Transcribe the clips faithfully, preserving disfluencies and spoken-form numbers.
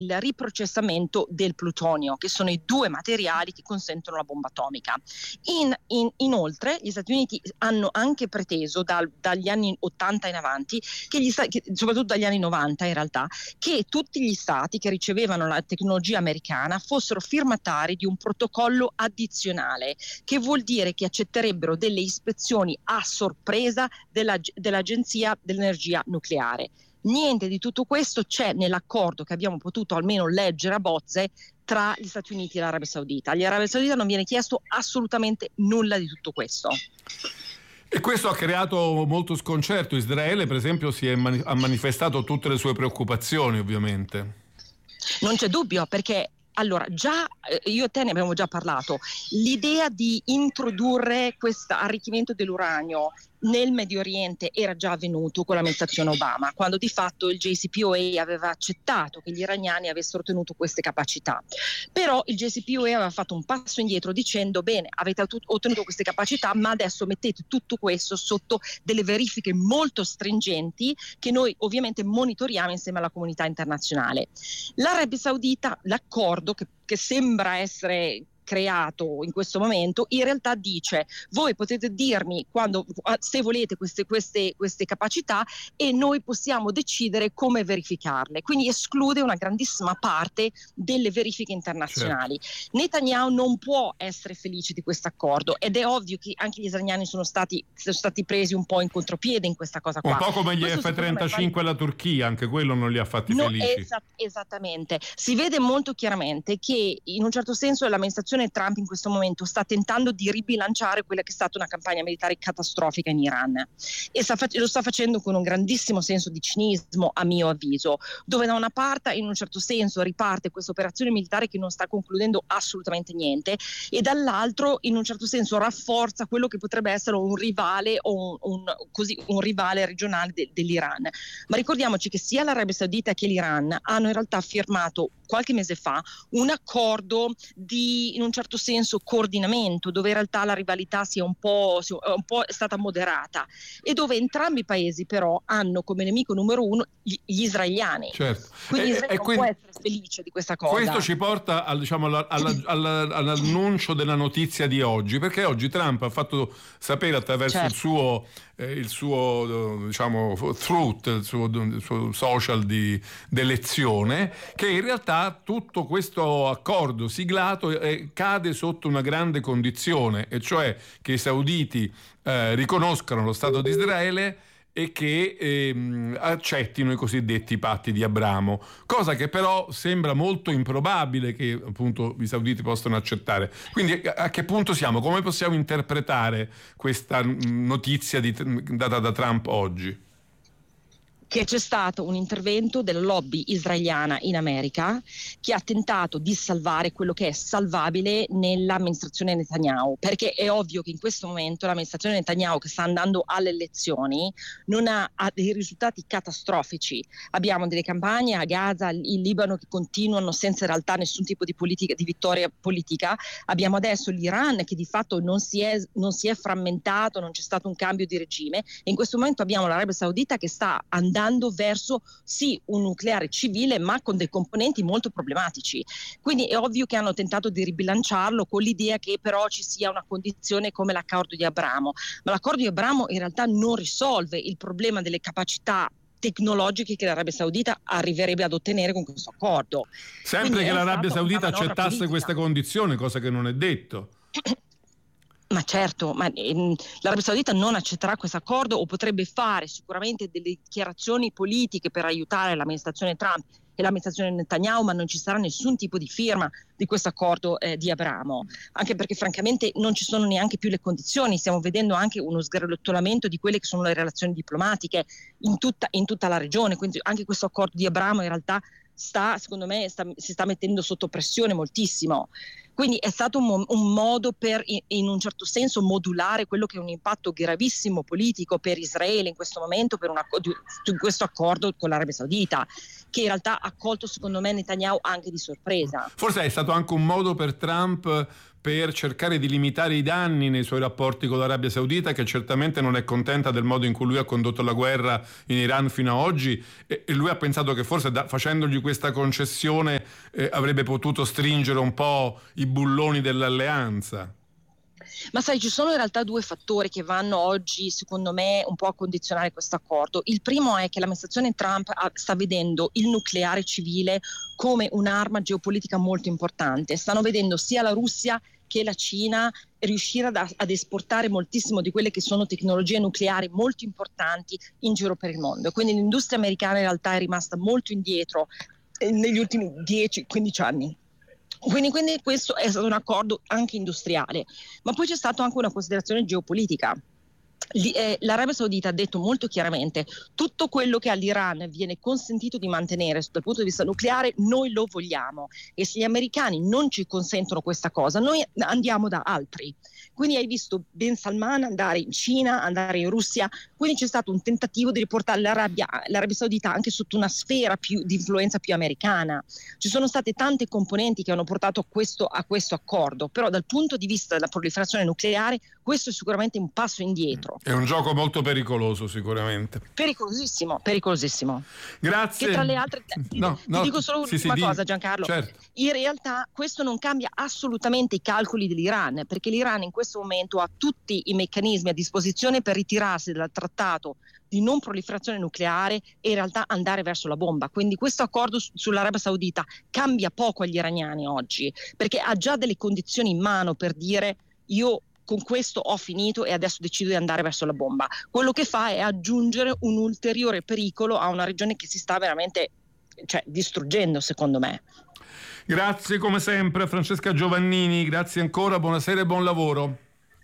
il riprocessamento del plutonio, che sono i due materiali che consentono la bomba atomica. In, in, inoltre gli Stati Uniti hanno anche preteso dal, dagli anni ottanta in avanti, che gli, che, soprattutto dagli anni novanta in realtà, che tutti gli stati che ricevevano la tecnologia americana fossero firmatari di un protocollo addizionale, che vuol dire che accetterebbero delle ispezioni a sorpresa della, dell'Agenzia dell'Energia Nucleare. Niente di tutto questo c'è nell'accordo che abbiamo potuto almeno leggere a bozze tra gli Stati Uniti e l'Arabia Saudita. Agli Arabia Saudita non viene chiesto assolutamente nulla di tutto questo. E questo ha creato molto sconcerto. Israele, per esempio, si è mani- ha manifestato tutte le sue preoccupazioni, ovviamente. Non c'è dubbio, perché allora già eh, io e te ne abbiamo già parlato. L'idea di introdurre questo arricchimento dell'uranio nel Medio Oriente era già avvenuto con l'amministrazione Obama, quando di fatto il J C P O A aveva accettato che gli iraniani avessero ottenuto queste capacità. Però il J C P O A aveva fatto un passo indietro dicendo: bene, avete ottenuto queste capacità, ma adesso mettete tutto questo sotto delle verifiche molto stringenti che noi ovviamente monitoriamo insieme alla comunità internazionale. L'Arabia Saudita, l'accordo che, che sembra essere creato in questo momento, in realtà dice: voi potete dirmi quando, se volete queste, queste, queste capacità, e noi possiamo decidere come verificarle. Quindi esclude una grandissima parte delle verifiche internazionali. Certo. Netanyahu non può essere felice di questo accordo, ed è ovvio che anche gli israeliani sono stati, sono stati presi un po' in contropiede in questa cosa qua. Un po' come gli questo F trentacinque alla Turchia, anche quello non li ha fatti no, felici. Esa- esattamente. Si vede molto chiaramente che in un certo senso l'amministrazione Trump in questo momento sta tentando di ribilanciare quella che è stata una campagna militare catastrofica in Iran, e sta fac- lo sta facendo con un grandissimo senso di cinismo, a mio avviso, dove da una parte in un certo senso riparte questa operazione militare che non sta concludendo assolutamente niente, e dall'altro in un certo senso rafforza quello che potrebbe essere un rivale o un, un, così, un rivale regionale de- dell'Iran. Ma ricordiamoci che sia l'Arabia Saudita che l'Iran hanno in realtà firmato qualche mese fa un accordo di, in un certo senso, coordinamento, dove in realtà la rivalità sia un po', sia un po' è stata moderata, e dove entrambi i paesi però hanno come nemico numero uno gli, gli israeliani. Certo. Quindi e, Israele e non quindi, può essere felice di questa cosa. Questo ci porta al, diciamo, alla, alla, alla, all'annuncio della notizia di oggi, perché oggi Trump ha fatto sapere attraverso certo. il suo eh, il suo diciamo truth, il suo, il suo social di d'elezione, che in realtà tutto questo accordo siglato eh, cade sotto una grande condizione, e cioè che i sauditi eh, riconoscano lo Stato di Israele e che ehm, accettino i cosiddetti patti di Abramo, cosa che però sembra molto improbabile che appunto i sauditi possano accettare. Quindi a che punto siamo? Come possiamo interpretare questa notizia di, data da Trump oggi? Che c'è stato un intervento della lobby israeliana in America che ha tentato di salvare quello che è salvabile nell'amministrazione Netanyahu, perché è ovvio che in questo momento l'amministrazione Netanyahu, che sta andando alle elezioni, non ha, ha dei risultati catastrofici. Abbiamo delle campagne a Gaza, in Libano, che continuano senza in realtà nessun tipo di politica, di vittoria politica. Abbiamo adesso l'Iran che di fatto non si è, non si è frammentato, non c'è stato un cambio di regime, e in questo momento abbiamo l'Arabia Saudita che sta andando verso sì un nucleare civile, ma con dei componenti molto problematici. Quindi è ovvio che hanno tentato di ribilanciarlo con l'idea che però ci sia una condizione come l'accordo di Abramo, ma l'accordo di Abramo in realtà non risolve il problema delle capacità tecnologiche che l'Arabia Saudita arriverebbe ad ottenere con questo accordo. Sempre Quindi che l'Arabia Saudita accettasse politica. queste condizioni, cosa che non è detto. Ma certo, ma, ehm, l'Arabia Saudita non accetterà questo accordo, o potrebbe fare sicuramente delle dichiarazioni politiche per aiutare l'amministrazione Trump e l'amministrazione Netanyahu, ma non ci sarà nessun tipo di firma di questo accordo eh, di Abramo, anche perché francamente non ci sono neanche più le condizioni. Stiamo vedendo anche uno sgretolamento di quelle che sono le relazioni diplomatiche in tutta, in tutta la regione, quindi anche questo accordo di Abramo in realtà sta, secondo me, sta, si sta mettendo sotto pressione moltissimo. Quindi è stato un, mo- un modo per in, in un certo senso modulare quello che è un impatto gravissimo politico per Israele in questo momento, per una, di questo accordo con l'Arabia Saudita, che in realtà ha colto secondo me Netanyahu anche di sorpresa. Forse è stato anche un modo per Trump per cercare di limitare i danni nei suoi rapporti con l'Arabia Saudita, che certamente non è contenta del modo in cui lui ha condotto la guerra in Iran fino a oggi, e, e lui ha pensato che forse da, facendogli questa concessione eh, avrebbe potuto stringere un po' i bulloni dell'alleanza. Ma sai, ci sono in realtà due fattori che vanno oggi, secondo me, un po' a condizionare questo accordo. Il primo è che l'amministrazione Trump sta vedendo il nucleare civile come un'arma geopolitica molto importante. Stanno vedendo sia la Russia che la Cina riuscire ad, ad esportare moltissimo di quelle che sono tecnologie nucleari molto importanti in giro per il mondo. Quindi l'industria americana in realtà è rimasta molto indietro eh, negli ultimi dieci quindici anni. Quindi, quindi questo è stato un accordo anche industriale, ma poi c'è stata anche una considerazione geopolitica. L'Arabia Saudita ha detto molto chiaramente: tutto quello che all'Iran viene consentito di mantenere dal punto di vista nucleare noi lo vogliamo, e se gli americani non ci consentono questa cosa noi andiamo da altri. Quindi hai visto Ben Salman andare in Cina, andare in Russia, quindi c'è stato un tentativo di riportare l'Arabia, l'Arabia Saudita anche sotto una sfera più, di influenza più americana. Ci sono state tante componenti che hanno portato a questo, a questo accordo, però dal punto di vista della proliferazione nucleare questo è sicuramente un passo indietro. È un gioco molto pericoloso, sicuramente. Pericolosissimo, pericolosissimo. Grazie. Che tra le altre, ti, no, ti no, dico solo sì, un'ultima sì, cosa, di... Giancarlo. Certo. In realtà questo non cambia assolutamente i calcoli dell'Iran, perché l'Iran in questo momento ha tutti i meccanismi a disposizione per ritirarsi dal trattato di non proliferazione nucleare e in realtà andare verso la bomba. Quindi questo accordo sull'Arabia Saudita cambia poco agli iraniani oggi, perché ha già delle condizioni in mano per dire: io con questo ho finito e adesso decido di andare verso la bomba. Quello che fa è aggiungere un ulteriore pericolo a una regione che si sta veramente, cioè, distruggendo, secondo me. Grazie come sempre Francesca Giovannini, grazie ancora, buonasera e buon lavoro.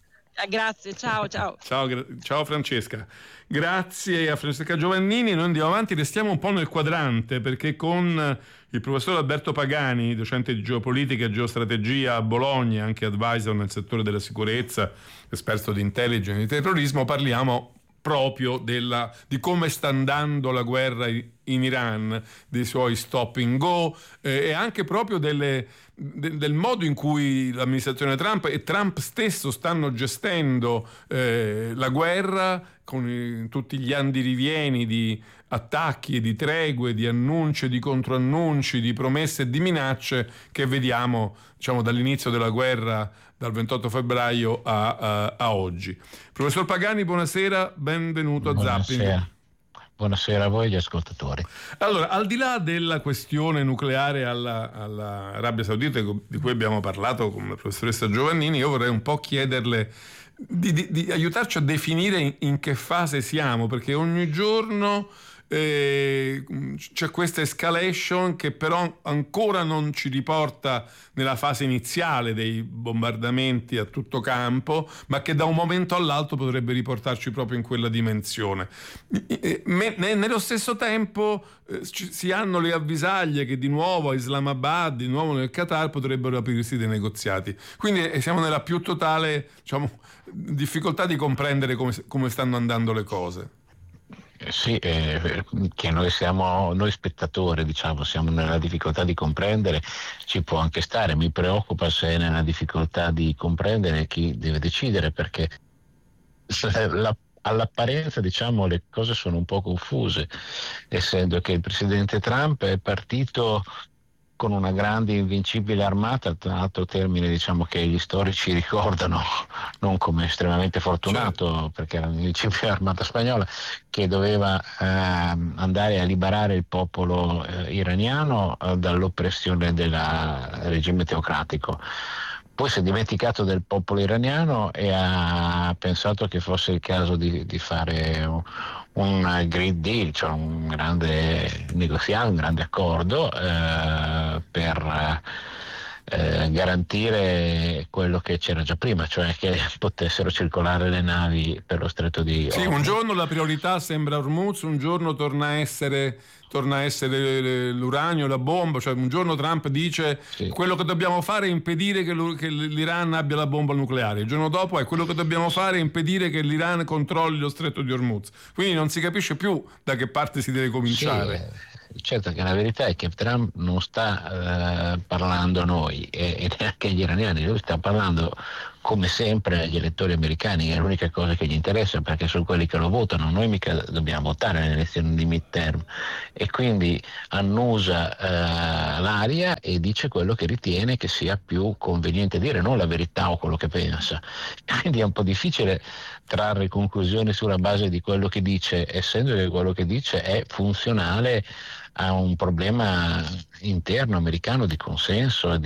Grazie, ciao ciao. Ciao, ciao Francesca. Grazie a Francesca Giovannini. Noi andiamo avanti, restiamo un po' nel quadrante, perché con il professor Alberto Pagani, docente di geopolitica e geostrategia a Bologna, anche advisor nel settore della sicurezza, esperto di intelligence e di terrorismo, parliamo proprio della, di come sta andando la guerra in Iran, dei suoi stop and go eh, e anche proprio delle, de, del modo in cui l'amministrazione Trump e Trump stesso stanno gestendo eh, la guerra, con i, tutti gli andirivieni di attacchi e di tregue, di annunci e di controannunci, di promesse e di minacce che vediamo, diciamo, dall'inizio della guerra, dal ventotto febbraio a, a, a oggi. Professor Pagani, buonasera, benvenuto a Buonasera. Zapping. Buonasera a voi gli ascoltatori. Allora, al di là della questione nucleare alla, alla Arabia Saudita, di cui abbiamo parlato con la professoressa Giovannini, io vorrei un po' chiederle di, di, di aiutarci a definire in, in che fase siamo, perché ogni giorno eh, c'è questa escalation che però ancora non ci riporta nella fase iniziale dei bombardamenti a tutto campo, ma che da un momento all'altro potrebbe riportarci proprio in quella dimensione. Nello stesso tempo eh, si hanno le avvisaglie che di nuovo a Islamabad, di nuovo nel Qatar, potrebbero aprirsi dei negoziati. Quindi siamo nella più totale, diciamo, difficoltà di comprendere come, come stanno andando le cose. Sì, eh, che noi siamo, noi spettatori, diciamo, siamo nella difficoltà di comprendere, ci può anche stare. Mi preoccupa se è nella difficoltà di comprendere chi deve decidere, perché la, all'apparenza, diciamo, le cose sono un po' confuse, essendo che il presidente Trump è partito con una grande invincibile armata, tra l'altro termine, diciamo, che gli storici ricordano non come estremamente fortunato, certo, perché era l'invincibile armata spagnola, che doveva eh, andare a liberare il popolo eh, iraniano eh, dall'oppressione del regime teocratico. Poi si è dimenticato del popolo iraniano e ha pensato che fosse il caso di, di fare un, un Green Deal, cioè un grande negoziato, un grande accordo eh, per eh, garantire quello che c'era già prima, cioè che potessero circolare le navi per lo stretto di Sì, un giorno la priorità sembra Hormuz, un giorno torna a essere torna a essere l'uranio, la bomba, cioè un giorno Trump dice sì. quello che dobbiamo fare è impedire che, che l'Iran abbia la bomba nucleare, il giorno dopo è quello che dobbiamo fare è impedire che l'Iran controlli lo stretto di Hormuz, quindi non si capisce più da che parte si deve cominciare. Sì, certo che la verità è che Trump non sta eh, parlando a noi e, e neanche agli iraniani, lui sta parlando come sempre agli elettori americani, è l'unica cosa che gli interessa perché sono quelli che lo votano, noi mica dobbiamo votare nelle elezioni di midterm, e quindi annusa eh, l'aria e dice quello che ritiene che sia più conveniente dire, non la verità o quello che pensa, quindi è un po' difficile trarre conclusioni sulla base di quello che dice, essendo che quello che dice è funzionale a un problema interno americano di consenso,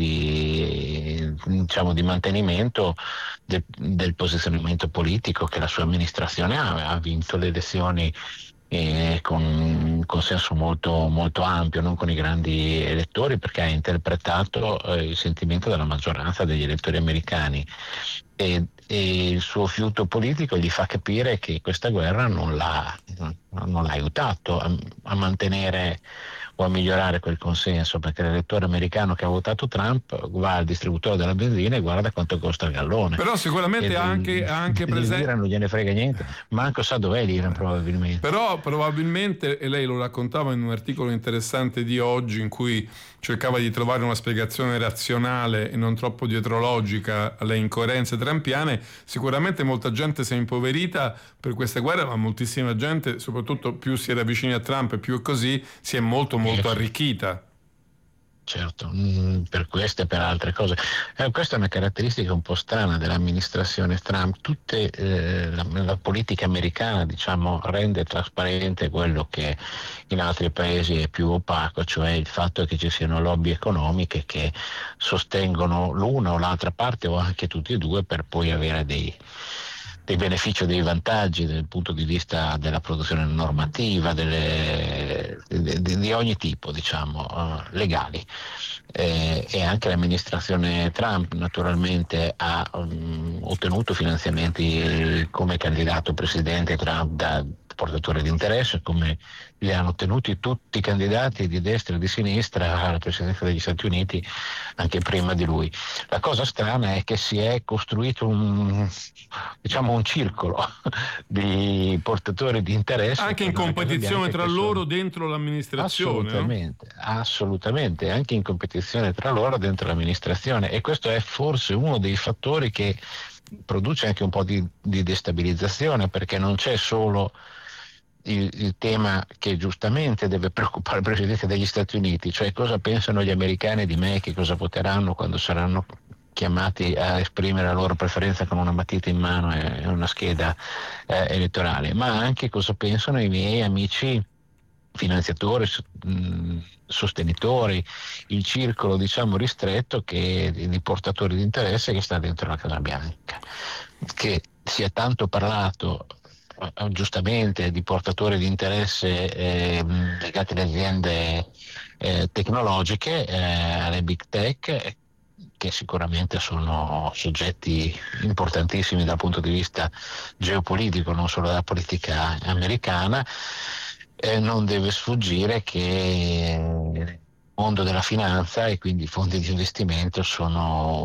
di, diciamo, di mantenimento del, del posizionamento politico che la sua amministrazione ha, ha vinto le elezioni eh, con un consenso molto, molto ampio, non con i grandi elettori, perché ha interpretato eh, il sentimento della maggioranza degli elettori americani. E, e il suo fiuto politico gli fa capire che questa guerra non l'ha, non l'ha aiutato a, a mantenere o a migliorare quel consenso, perché l'elettore americano che ha votato Trump va al distributore della benzina e guarda quanto costa il gallone. Però sicuramente ha anche, anche presente... L'Iran non gliene frega niente, manco sa dov'è l'Iran probabilmente. Però probabilmente, e lei lo raccontava in un articolo interessante di oggi in cui cercava di trovare una spiegazione razionale e non troppo dietrologica alle incoerenze trampiane, sicuramente molta gente si è impoverita per queste guerre, ma moltissima gente, soprattutto più si era vicini a Trump e più è così, si è molto molto arricchita. Certo, mh, per queste e per altre cose. Eh, questa è una caratteristica un po' strana dell'amministrazione Trump. Tutte, eh, la, la politica americana, diciamo, rende trasparente quello che in altri paesi è più opaco, cioè il fatto che ci siano lobby economiche che sostengono l'una o l'altra parte o anche tutti e due per poi avere dei dei benefici o dei vantaggi dal punto di vista della produzione normativa, delle, di, di ogni tipo, diciamo, uh, legali. Eh, e anche l'amministrazione Trump naturalmente ha um, ottenuto finanziamenti come candidato presidente Trump da portatore di interesse, come li hanno ottenuti tutti i candidati di destra e di sinistra alla presidenza degli Stati Uniti anche prima di lui. La cosa strana è che si è costruito un, diciamo, un circolo di portatori di interesse anche in competizione tra loro dentro l'amministrazione. Assolutamente, no? Assolutamente, anche in competizione tra loro dentro l'amministrazione, e questo è forse uno dei fattori che produce anche un po' di, di destabilizzazione, perché non c'è solo Il, il tema che giustamente deve preoccupare il Presidente degli Stati Uniti, cioè cosa pensano gli americani di me, che cosa voteranno quando saranno chiamati a esprimere la loro preferenza con una matita in mano e una scheda eh, elettorale, ma anche cosa pensano i miei amici finanziatori, mh, sostenitori, il circolo, diciamo, ristretto che, di, di portatori di interesse che sta dentro la Casa Bianca, che si è tanto parlato giustamente di portatori di interesse eh, legati alle aziende eh, tecnologiche, eh, alle big tech, che sicuramente sono soggetti importantissimi dal punto di vista geopolitico, non solo della politica americana. Eh, non deve sfuggire che il mondo della finanza e quindi i fondi di investimento sono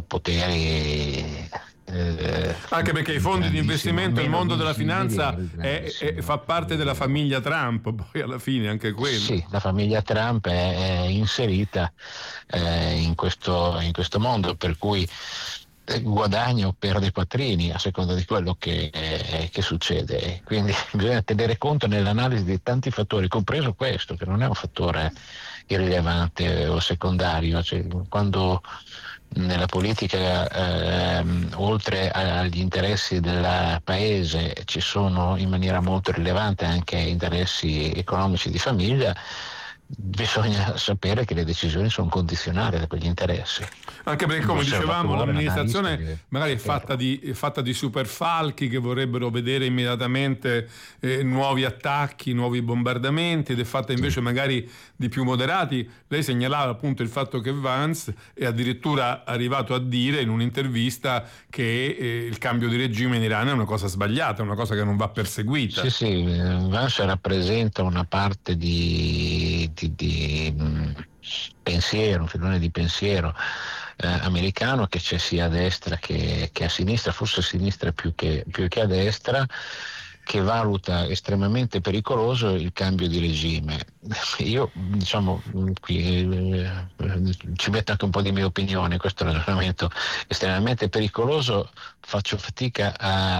poteri Eh, anche perché i fondi di investimento e il mondo della finanza è, è, fa parte della famiglia Trump, poi alla fine anche quello. Sì, la famiglia Trump è, è inserita eh, in, questo, in questo mondo, per cui guadagna o perde quattrini a seconda di quello che, eh, che succede. Quindi bisogna tenere conto nell'analisi di tanti fattori, compreso questo, che non è un fattore irrilevante o secondario. Cioè, quando nella politica, ehm, oltre agli interessi del paese, ci sono in maniera molto rilevante anche interessi economici di famiglia, bisogna sapere che le decisioni sono condizionate da quegli interessi. Anche perché, come dicevamo, l'amministrazione magari è fatta di, è fatta di superfalchi che vorrebbero vedere immediatamente eh, nuovi attacchi, nuovi bombardamenti, ed è fatta invece magari di più moderati. Lei segnalava appunto il fatto che Vance è addirittura arrivato a dire in un'intervista che eh, il cambio di regime in Iran è una cosa sbagliata, una cosa che non va perseguita. Sì, sì, Vance rappresenta una parte di, di, di mh, pensiero, un filone di pensiero eh, americano che c'è sia a destra che, che a sinistra, forse a sinistra più che, più che a destra, che valuta estremamente pericoloso il cambio di regime. Io, diciamo, qui eh, ci metto anche un po' di mia opinione in questo ragionamento. Estremamente pericoloso, faccio fatica a,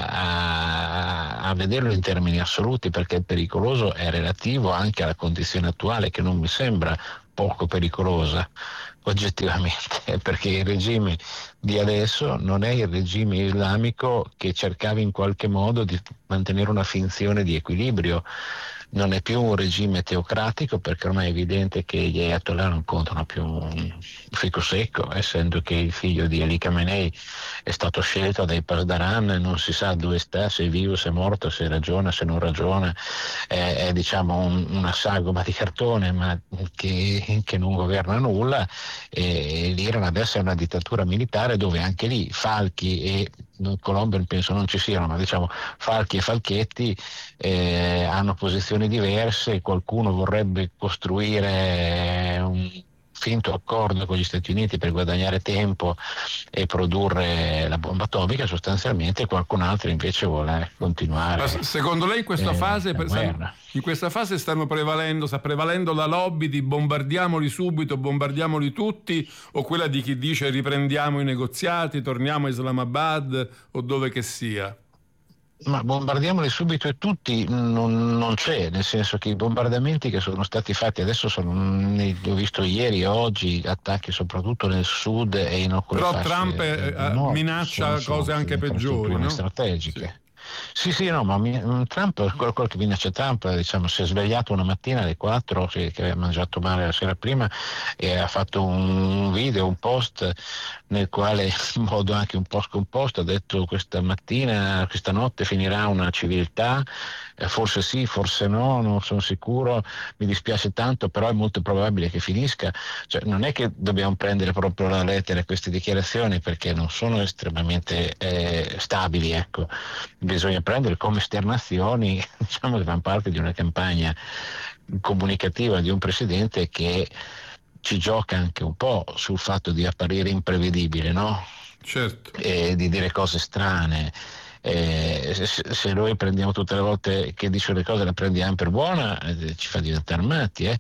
a, a vederlo in termini assoluti, perché il pericoloso è relativo anche alla condizione attuale, che non mi sembra poco pericolosa oggettivamente, perché il regime di adesso non è il regime islamico che cercava in qualche modo di mantenere una finzione di equilibrio. Non è più un regime teocratico, perché ormai è evidente che gli ayatollah non contano più un fico secco, essendo che il figlio di Ali Khamenei è stato scelto dai Pasdaran, non si sa dove sta, se è vivo, se è morto, se ragiona, se non ragiona. È, è diciamo un, una sagoma di cartone, ma che, che non governa nulla. E l'Iran adesso è una dittatura militare dove anche lì falchi e Colombia penso non ci siano, ma diciamo falchi e falchetti eh, hanno posizioni diverse. Qualcuno vorrebbe costruire un finto accordo con gli Stati Uniti per guadagnare tempo e produrre la bomba atomica sostanzialmente, qualcun altro invece vuole continuare. Ma secondo lei in questa, eh, fase, stanno, in questa fase stanno prevalendo, sta prevalendo la lobby di bombardiamoli subito, bombardiamoli tutti, o quella di chi dice riprendiamo i negoziati, torniamo a Islamabad o dove che sia? Ma bombardiamoli subito e tutti non, non c'è, nel senso che i bombardamenti che sono stati fatti adesso sono, ne ho visto ieri e oggi, attacchi soprattutto nel sud e in alcune Però fasce Trump del nord, minaccia sono, cose sono anche peggiori, no? strategiche. Sì. Sì, sì, no, ma Trump, quello che minaccia Trump, diciamo, si è svegliato una mattina alle quattro, che aveva mangiato male la sera prima, e ha fatto un video, un post nel quale, in modo anche un po' scomposto, ha detto: questa mattina, questa notte finirà una civiltà, eh, forse sì, forse no, non sono sicuro, mi dispiace tanto, però è molto probabile che finisca. Cioè, non è che dobbiamo prendere proprio la lettera queste dichiarazioni, perché non sono estremamente eh, stabili, ecco. Bisogna prendere come esternazioni, diciamo, che fanno parte di una campagna comunicativa di un presidente che ci gioca anche un po' sul fatto di apparire imprevedibile, no? Certo. E di dire cose strane. Eh, se, se noi prendiamo tutte le volte che dice le cose, la prendiamo per buona, eh, ci fa diventare matti, eh?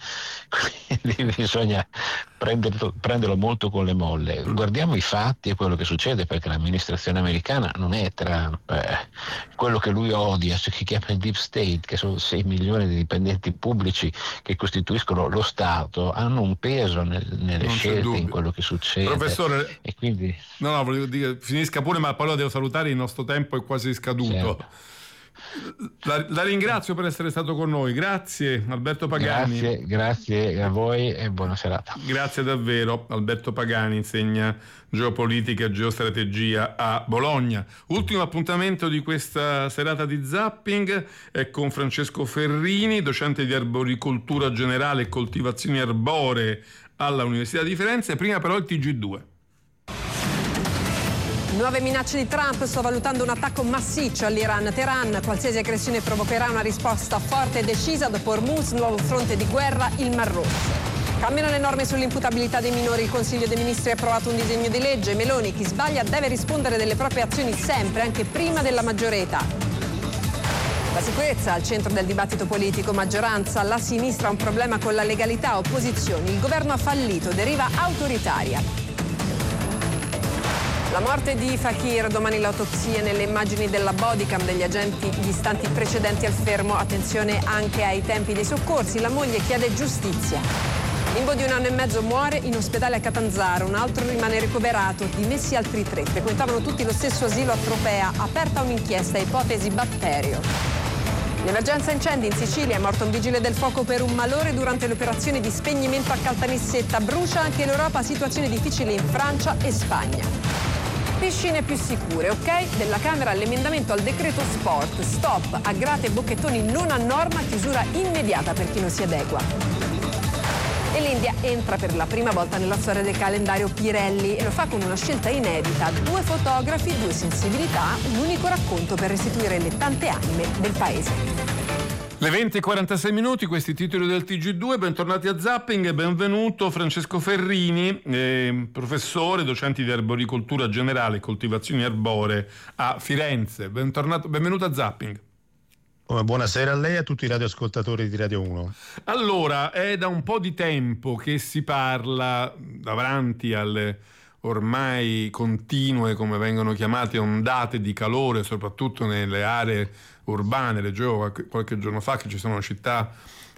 Quindi bisogna prenderlo, prenderlo molto con le molle. Guardiamo i fatti e quello che succede, perché l'amministrazione americana non è Trump, eh. Quello che lui odia, cioè che chiama il Deep State, che sono sei milioni di dipendenti pubblici che costituiscono lo Stato, hanno un peso nel, nelle non scelte, in quello che succede. Professore, e quindi... no, no, volevo dire, finisca pure, ma poi lo devo salutare, il nostro tempo è quasi scaduto. Certo. La, la ringrazio per essere stato con noi, grazie Alberto Pagani. Grazie, grazie a voi e buona serata. Grazie davvero. Alberto Pagani insegna geopolitica e geostrategia a Bologna. Ultimo appuntamento di questa serata di Zapping è con Francesco Ferrini, docente di arboricoltura generale e coltivazioni arboree alla Università di Firenze. Prima però il T G due. Nuove minacce di Trump, sto valutando un attacco massiccio all'Iran. Teheran, qualsiasi aggressione provocherà una risposta forte e decisa. Dopo Hormuz, nuovo fronte di guerra, il Mar Rosso. Cambiano le norme sull'imputabilità dei minori. Il Consiglio dei Ministri ha approvato un disegno di legge. Meloni, chi sbaglia deve rispondere delle proprie azioni sempre, anche prima della maggiore età. La sicurezza al centro del dibattito politico. Maggioranza, la sinistra ha un problema con la legalità, opposizioni. Il governo ha fallito, deriva autoritaria. La morte di Fakir, domani l'autopsia nelle immagini della bodycam degli agenti gli istanti precedenti al fermo. Attenzione anche ai tempi dei soccorsi, la moglie chiede giustizia. Bimbo di un anno e mezzo muore in ospedale a Catanzaro, un altro rimane ricoverato, dimessi altri tre. Frequentavano tutti lo stesso asilo a Tropea, aperta un'inchiesta, ipotesi batterio. L'emergenza incendi in Sicilia, è morto un vigile del fuoco per un malore durante le operazioni di spegnimento a Caltanissetta. Brucia anche l'Europa, situazione difficile in Francia e Spagna. Piscine più sicure, ok? Della Camera l'emendamento al decreto sport. Stop a grate e bocchettoni non a norma, chiusura immediata per chi non si adegua. E l'India entra per la prima volta nella storia del calendario Pirelli e lo fa con una scelta inedita. Due fotografi, due sensibilità, un unico racconto per restituire le tante anime del paese. Le venti e quarantasei minuti, questi titoli del T G due, bentornati a Zapping e benvenuto Francesco Ferrini, eh, professore, docente di arboricoltura generale e coltivazioni arboree a Firenze. Bentornato, benvenuto a Zapping. Buonasera a lei e a tutti i radioascoltatori di Radio uno. Allora, è da un po' di tempo che si parla, davanti alle ormai continue, come vengono chiamate, ondate di calore, soprattutto nelle aree urbane. Leggevo qualche giorno fa che ci sono città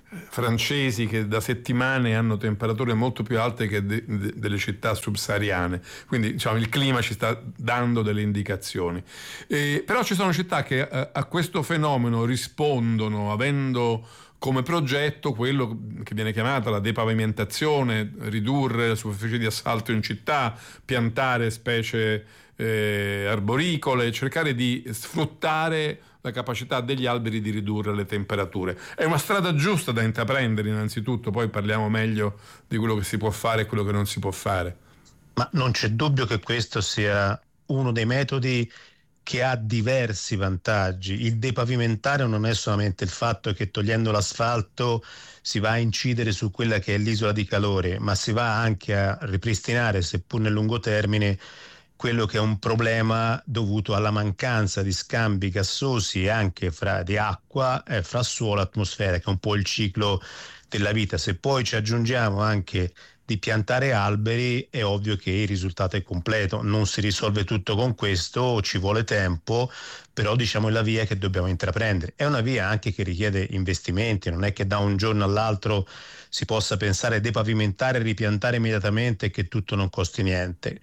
francesi che da settimane hanno temperature molto più alte che de- de- delle città subsahariane, quindi diciamo il clima ci sta dando delle indicazioni. Eh, però ci sono città che a, a questo fenomeno rispondono avendo come progetto quello che viene chiamata la depavimentazione, ridurre la superficie di asfalto in città, piantare specie eh, arboricole, cercare di sfruttare la capacità degli alberi di ridurre le temperature. È una strada giusta da intraprendere innanzitutto, poi parliamo meglio di quello che si può fare e quello che non si può fare. Ma non c'è dubbio che questo sia uno dei metodi che ha diversi vantaggi. Il depavimentare non è solamente il fatto che togliendo l'asfalto si va a incidere su quella che è l'isola di calore, ma si va anche a ripristinare, seppur nel lungo termine, quello che è un problema dovuto alla mancanza di scambi gassosi anche fra di acqua, eh, fra suolo e atmosfera, che è un po' il ciclo della vita. Se poi ci aggiungiamo anche di piantare alberi, è ovvio che il risultato è completo. Non si risolve tutto con questo, ci vuole tempo, però diciamo è la via che dobbiamo intraprendere. È una via anche che richiede investimenti, non è che da un giorno all'altro si possa pensare a depavimentare e ripiantare immediatamente e che tutto non costi niente.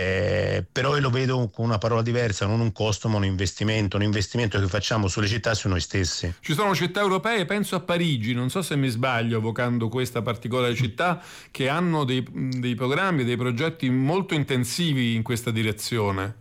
Eh, però io lo vedo con una parola diversa, non un costo ma un investimento, un investimento che facciamo sulle città e su noi stessi. Ci sono città europee, penso a Parigi, non so se mi sbaglio evocando questa particolare città, che hanno dei, dei programmi, dei progetti molto intensivi in questa direzione.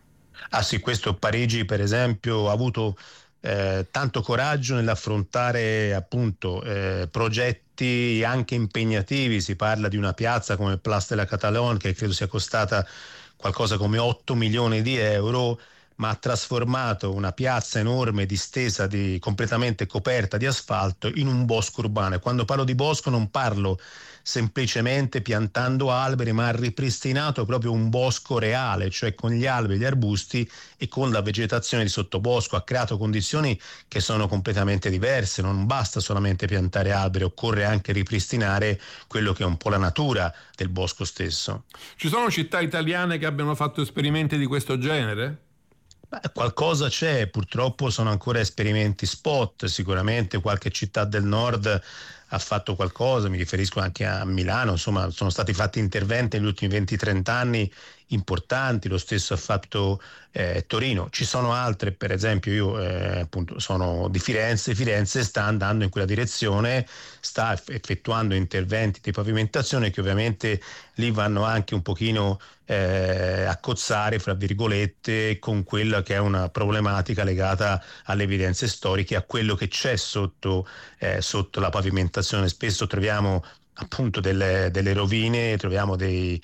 Ah sì, questo Parigi per esempio ha avuto eh, tanto coraggio nell'affrontare appunto eh, progetti anche impegnativi. Si parla di una piazza come Place de la Catalogne che credo sia costata qualcosa come otto milioni di euro, ma ha trasformato una piazza enorme distesa, di, completamente coperta di asfalto, in un bosco urbano. E quando parlo di bosco non parlo semplicemente piantando alberi, ma ha ripristinato proprio un bosco reale, cioè con gli alberi, gli arbusti e con la vegetazione di sottobosco. Ha creato condizioni che sono completamente diverse. Non basta solamente piantare alberi, occorre anche ripristinare quello che è un po' la natura del bosco stesso. Ci sono città italiane che abbiano fatto esperimenti di questo genere? Beh, qualcosa c'è, purtroppo sono ancora esperimenti spot. Sicuramente qualche città del nord ha fatto qualcosa, mi riferisco anche a Milano, insomma sono stati fatti interventi negli ultimi venti trenta anni importanti, lo stesso ha fatto eh, Torino. Ci sono altre, per esempio io eh, appunto sono di Firenze, Firenze sta andando in quella direzione, sta effettuando interventi di pavimentazione che ovviamente lì vanno anche un pochino eh, a cozzare, fra virgolette, con quella che è una problematica legata alle evidenze storiche, a quello che c'è sotto, eh, sotto la pavimentazione. Spesso troviamo appunto delle, delle rovine, troviamo dei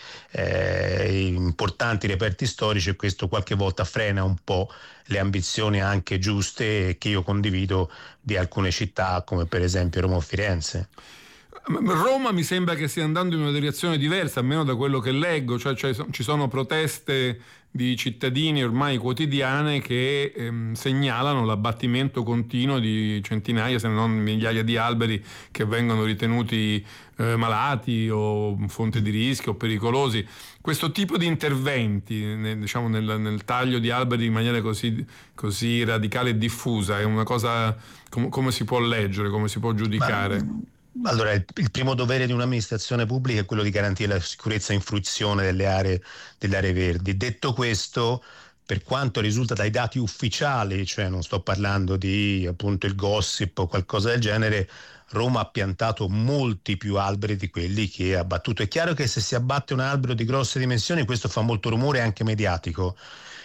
eh, importanti reperti storici e questo qualche volta frena un po' le ambizioni anche giuste che io condivido di alcune città come per esempio Roma o Firenze. Roma mi sembra che stia andando in una direzione diversa, almeno da quello che leggo, cioè, cioè ci sono proteste di cittadini ormai quotidiane che ehm, segnalano l'abbattimento continuo di centinaia, se non migliaia di alberi che vengono ritenuti eh, malati o fonte di rischio o pericolosi. Questo tipo di interventi, nel, diciamo nel, nel taglio di alberi in maniera così, così radicale e diffusa, è una cosa com- come si può leggere, come si può giudicare? Ma... Allora, il, il primo dovere di un'amministrazione pubblica è quello di garantire la sicurezza in fruizione delle aree, delle aree verdi. Detto questo, per quanto risulta dai dati ufficiali, cioè non sto parlando di appunto il gossip o qualcosa del genere, Roma ha piantato molti più alberi di quelli che ha abbattuto. È chiaro che se si abbatte un albero di grosse dimensioni questo fa molto rumore anche mediatico,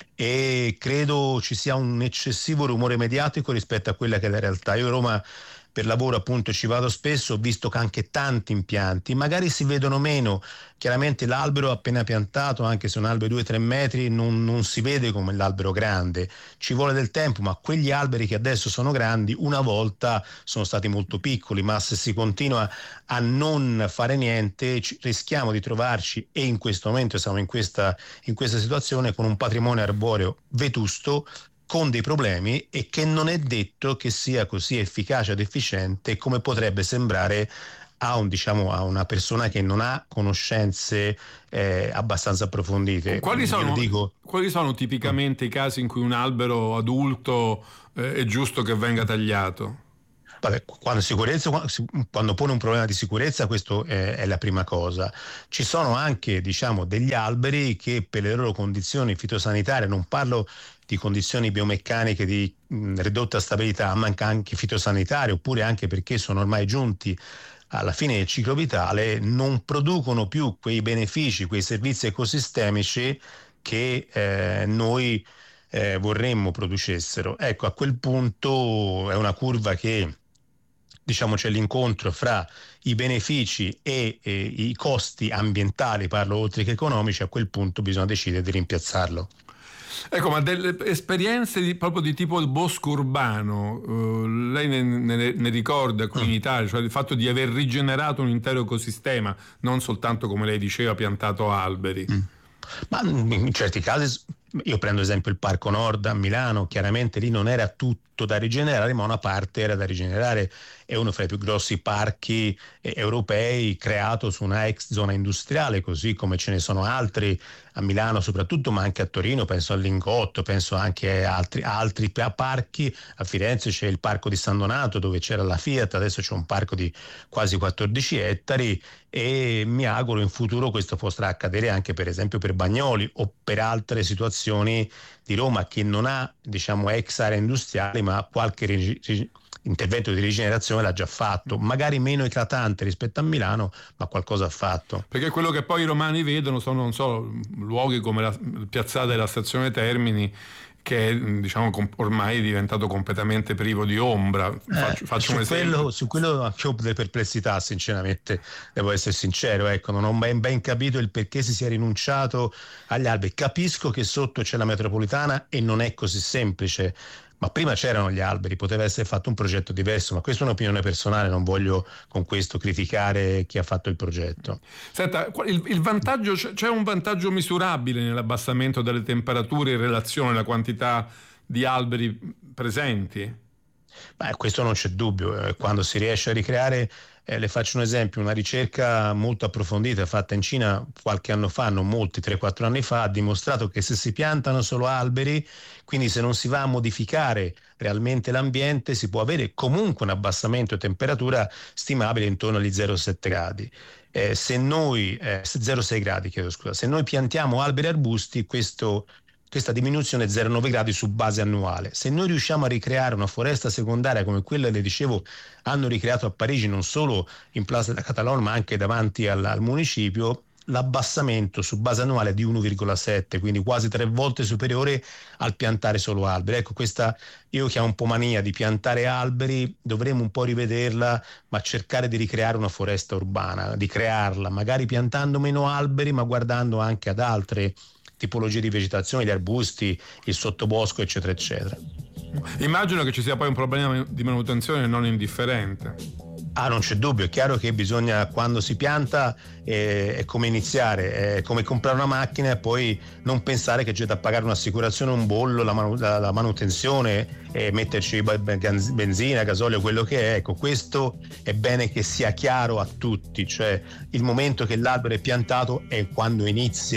e credo ci sia un eccessivo rumore mediatico rispetto a quella che è la realtà. Io a Roma per lavoro appunto ci vado spesso, ho visto che anche tanti impianti magari si vedono meno, chiaramente l'albero appena piantato, anche se un albero di due tre metri, non, non si vede come l'albero grande, ci vuole del tempo, ma quegli alberi che adesso sono grandi una volta sono stati molto piccoli, ma se si continua a non fare niente ci, rischiamo di trovarci, e in questo momento siamo in questa, in questa situazione, con un patrimonio arboreo vetusto, con dei problemi, e che non è detto che sia così efficace ed efficiente come potrebbe sembrare a, un, diciamo, a una persona che non ha conoscenze eh, abbastanza approfondite. Quali sono, dico... quali sono tipicamente i casi in cui un albero adulto eh, è giusto che venga tagliato? Vabbè, quando, sicurezza, quando pone un problema di sicurezza, questo è, è la prima cosa. Ci sono anche, diciamo, degli alberi che per le loro condizioni fitosanitarie, non parlo di condizioni biomeccaniche di mh, ridotta stabilità, ma anche fitosanitarie, oppure anche perché sono ormai giunti alla fine del ciclo vitale, non producono più quei benefici, quei servizi ecosistemici che eh, noi eh, vorremmo producessero. Ecco, a quel punto è una curva che, diciamo, c'è l'incontro fra i benefici e, e i costi ambientali, parlo oltre che economici. A quel punto bisogna decidere di rimpiazzarlo. Ecco, ma delle esperienze di, proprio di tipo il bosco urbano, uh, lei ne, ne, ne ricorda qui in Italia, cioè il fatto di aver rigenerato un intero ecosistema, non soltanto, come lei diceva, piantato alberi? Mm. Ma in certi casi, io prendo esempio il Parco Nord a Milano, chiaramente lì non era tutto da rigenerare, ma una parte era da rigenerare. È uno fra i più grossi parchi eh, europei, creato su una ex zona industriale, così come ce ne sono altri a Milano soprattutto, ma anche a Torino, penso al Lingotto, penso anche a altri, altri parchi. A Firenze c'è il parco di San Donato, dove c'era la Fiat, adesso c'è un parco di quasi quattordici ettari, e mi auguro in futuro questo potrà accadere anche per esempio per Bagnoli o per altre situazioni di Roma, che non ha, diciamo, ex area industriale, ma qualche reg- intervento di rigenerazione l'ha già fatto, magari meno eclatante rispetto a Milano, ma qualcosa ha fatto. Perché quello che poi i romani vedono sono, non so, luoghi come la piazzata della stazione Termini, che è, diciamo, ormai è diventato completamente privo di ombra. Faccio, eh, faccio su un esempio. Quello, su quello anche ho delle perplessità, sinceramente, devo essere sincero, ecco, non ho ben, ben capito il perché si sia rinunciato agli alberi. Capisco che sotto c'è la metropolitana e non è così semplice, ma prima c'erano gli alberi, poteva essere fatto un progetto diverso, ma questa è un'opinione personale, non voglio con questo criticare chi ha fatto il progetto. Senta, il, il vantaggio, c'è un vantaggio misurabile nell'abbassamento delle temperature in relazione alla quantità di alberi presenti? Beh, questo non c'è dubbio, quando si riesce a ricreare, eh, le faccio un esempio, una ricerca molto approfondita fatta in Cina qualche anno fa, non molti, tre quattro anni fa, ha dimostrato che se si piantano solo alberi, quindi se non si va a modificare realmente l'ambiente, si può avere comunque un abbassamento di temperatura stimabile intorno agli zero virgola sette gradi. Eh, se noi, eh, zero virgola sei gradi, chiedo scusa, se noi piantiamo alberi e arbusti, questo questa diminuzione è zero virgola nove gradi su base annuale. Se noi riusciamo a ricreare una foresta secondaria come quella, le dicevo, hanno ricreato a Parigi, non solo in Place de la Catalogne ma anche davanti al, al municipio, l'abbassamento su base annuale è di uno virgola sette, quindi quasi tre volte superiore al piantare solo alberi. Ecco, questa io che ho un po' mania di piantare alberi, dovremmo un po' rivederla, ma cercare di ricreare una foresta urbana, di crearla, magari piantando meno alberi ma guardando anche ad altre tipologie di vegetazione, gli arbusti, il sottobosco, eccetera eccetera. Immagino che ci sia poi un problema di manutenzione non indifferente. Ah, non c'è dubbio, è chiaro che bisogna, quando si pianta, eh, è come iniziare, è come comprare una macchina e poi non pensare che c'è da pagare un'assicurazione, un bollo, la, manu- la, la manutenzione e metterci benzina, gasolio, quello che è. Ecco, questo è bene che sia chiaro a tutti, cioè il momento che l'albero è piantato è quando inizia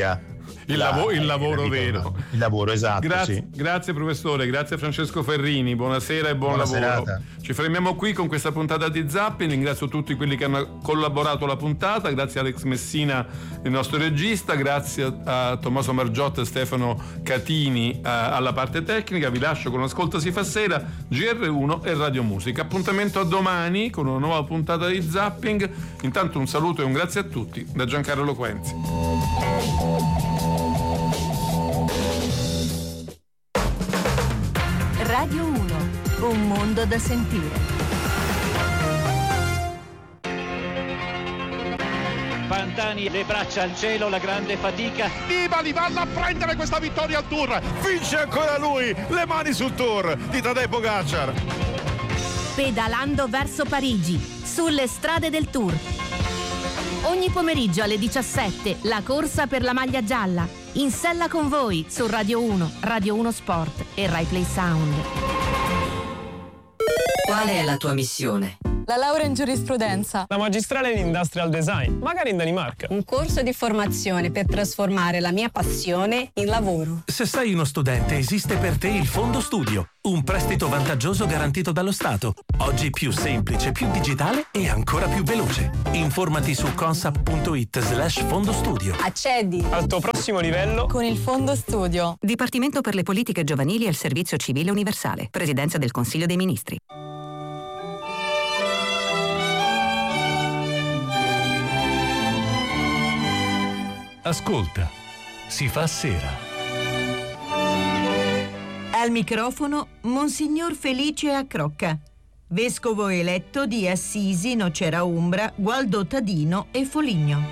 il, lavo- il lavoro vero. Il lavoro, esatto. Grazie, sì. grazie professore, grazie a Francesco Ferrini, buonasera e buon Buona lavoro. serata. Ci fermiamo qui con questa puntata di Zapping, ringrazio tutti quelli che hanno collaborato alla puntata, grazie a Alex Messina, il nostro regista, grazie a Tommaso Margiotta e Stefano Catini alla parte tecnica. Vi lascio con Ascolta si fa sera, G R uno e Radio Musica. Appuntamento a domani con una nuova puntata di Zapping. Intanto un saluto e un grazie a tutti da Giancarlo Quenzi. Radio uno, un mondo da sentire. Pantani, le braccia al cielo, la grande fatica. Nibali vanno a prendere questa vittoria al Tour. Vince ancora lui, le mani sul Tour di Tadej Pogacar. Pedalando verso Parigi, sulle strade del Tour. Ogni pomeriggio alle diciassette, la corsa per la maglia gialla. In sella con voi su Radio uno, Radio uno Sport e Rai Play Sound. Qual è la tua missione? La laurea in giurisprudenza. La magistrale in industrial design, magari in Danimarca. Un corso di formazione per trasformare la mia passione in lavoro. Se sei uno studente, esiste per te il Fondo Studio, un prestito vantaggioso garantito dallo Stato. Oggi più semplice, più digitale e ancora più veloce. Informati su consap.it slash Fondo Studio. Accedi al tuo prossimo livello con il Fondo Studio. Dipartimento per le politiche giovanili e il servizio civile universale. Presidenza del Consiglio dei Ministri. Ascolta, si fa sera. Al microfono Monsignor Felice Accrocca, vescovo eletto di Assisi, Nocera Umbra, Gualdo Tadino e Foligno.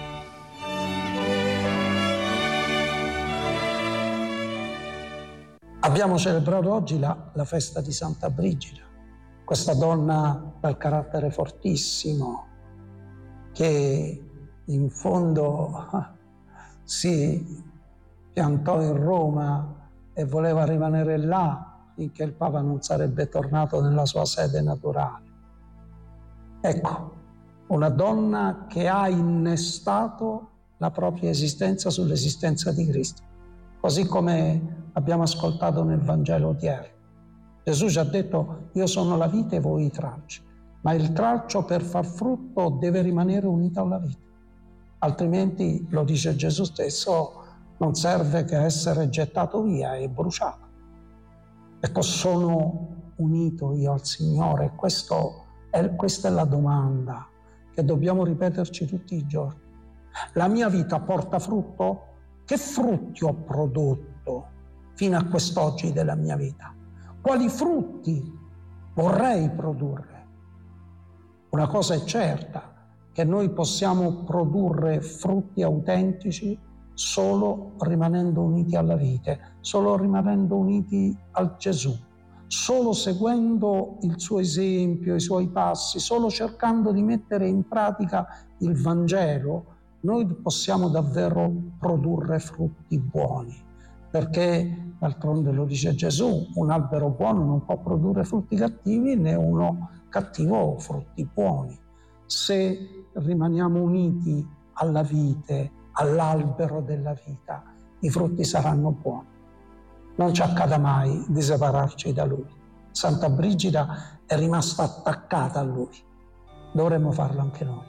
Abbiamo celebrato oggi la, la festa di Santa Brigida, questa donna dal carattere fortissimo che in fondo si piantò in Roma e voleva rimanere là finché il Papa non sarebbe tornato nella sua sede naturale. Ecco, una donna che ha innestato la propria esistenza sull'esistenza di Cristo, così come abbiamo ascoltato nel Vangelo odierno. Gesù ci ha detto: io sono la vite e voi i tralci, ma il tralcio per far frutto deve rimanere unito alla vite. Altrimenti, lo dice Gesù stesso, non serve che essere gettato via e bruciato. Ecco, sono unito io al Signore. Questo è, questa è la domanda che dobbiamo ripeterci tutti i giorni. La mia vita porta frutto? Che frutti ho prodotto fino a quest'oggi della mia vita? Quali frutti vorrei produrre? Una cosa è certa, che noi possiamo produrre frutti autentici solo rimanendo uniti alla vite, solo rimanendo uniti al Gesù, solo seguendo il suo esempio, i suoi passi, solo cercando di mettere in pratica il Vangelo, noi possiamo davvero produrre frutti buoni, perché d'altronde lo dice Gesù, un albero buono non può produrre frutti cattivi, né uno cattivo frutti buoni. Se rimaniamo uniti alla vite, all'albero della vita, i frutti saranno buoni. Non ci accada mai di separarci da Lui. Santa Brigida è rimasta attaccata a Lui. Dovremmo farlo anche noi.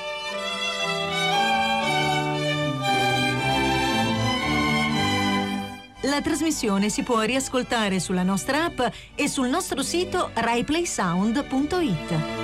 La trasmissione si può riascoltare sulla nostra app e sul nostro sito rai play sound punto it.